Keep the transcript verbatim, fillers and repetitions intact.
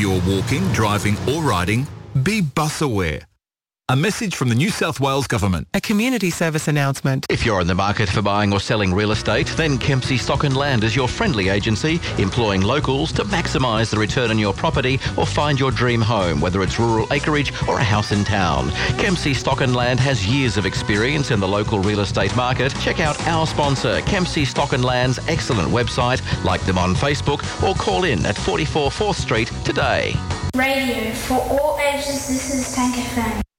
You're walking, driving or riding, be bus aware. A message from the New South Wales Government. A community service announcement. If you're in the market for buying or selling real estate, then Kempsey Stock and Land is your friendly agency, employing locals to maximise the return on your property or find your dream home, whether it's rural acreage or a house in town. Kempsey Stock and Land has years of experience in the local real estate market. Check out our sponsor, Kempsey Stock and Land's excellent website, like them on Facebook, or call in at forty-four fourth Street today. Radio for all ages, this is Tank F M.